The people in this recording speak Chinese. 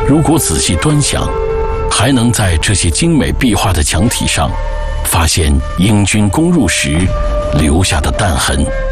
如果仔细端详，还能在这些精美壁画的墙体上发现英军攻入时留下的弹痕。